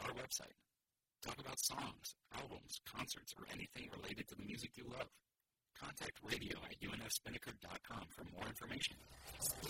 our website. Talk about songs, albums, concerts, or anything related to the music you love. Contact radio@unfspinnaker.com for more information.